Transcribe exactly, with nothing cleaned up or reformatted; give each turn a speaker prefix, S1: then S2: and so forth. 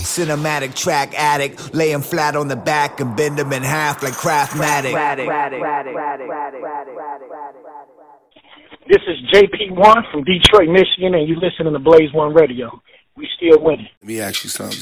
S1: Cinematic track addict, lay him flat on the back and bend him in half like Craftmatic.
S2: This is J P one from Detroit, Michigan, and you're listening to Blaze One Radio. We still winning.
S3: Let me ask you something.